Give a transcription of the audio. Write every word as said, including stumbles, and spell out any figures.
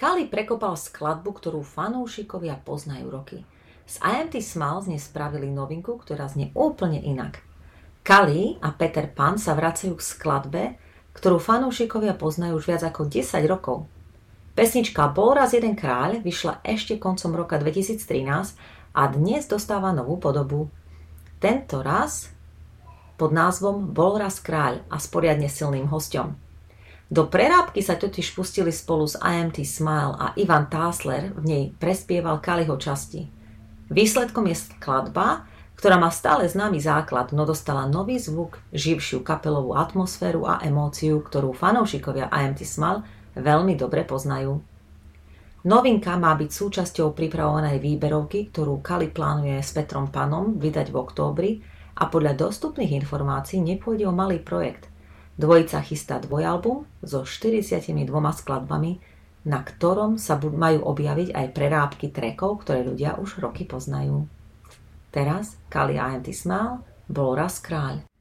Kali prekopal skladbu, ktorú fanúšikovia poznajú roky. Z I Am T Smiles dnes spravili novinku, ktorá znie úplne inak. Kali a Peter Pan sa vracajú k skladbe, ktorú fanúšikovia poznajú už viac ako desať rokov. Pesnička Bol raz jeden kráľ vyšla ešte koncom roka dvetisíctrinásť a dnes dostáva novú podobu. Tento raz pod názvom Bol raz kráľ a s poriadne silným hosťom. Do prerábky sa totiž pustili spolu s I Am T Smile a Ivan Tásler, v nej prespieval Kaliho časti. Výsledkom je skladba, ktorá má stále známy základ, no dostala nový zvuk, živšiu kapelovú atmosféru a emóciu, ktorú fanúšikovia I Am T Smile veľmi dobre poznajú. Novinka má byť súčasťou pripravovanej výberovky, ktorú Kali plánuje s Petrom Panom vydať v októbri a podľa dostupných informácií nepôjde o malý projekt. Dvojica chystá dvojalbum so štyridsiatimi dvoma skladbami, na ktorom sa majú objaviť aj prerábky trackov, ktoré ľudia už roky poznajú. Teraz Kali a I Am T Smile Bol raz kráľ.